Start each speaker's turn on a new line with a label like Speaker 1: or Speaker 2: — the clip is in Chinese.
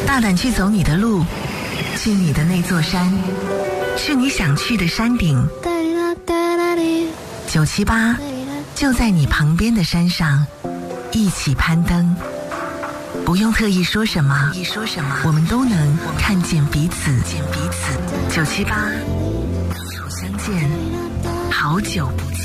Speaker 1: 大胆去走你的路，去你的那座山，去你想去的山顶。978就在你旁边的山上，一起攀登。不用特意说什么，我们都能看见彼此。978，相见，好久不见。